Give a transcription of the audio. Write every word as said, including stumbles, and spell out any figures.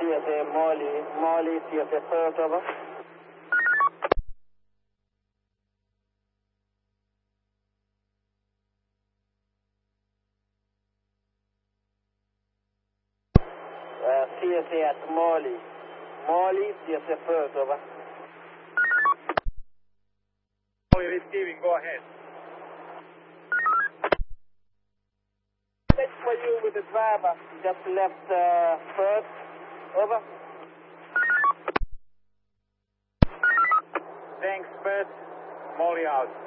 C S A Molly, Molly, C S A Perth, over. Uh, C S A at Molly, Molly, C S A Perth, over. Molly receiving, go ahead. Check for you with the driver, just left uh, Perth, over. Thanks, Perth. Molly out.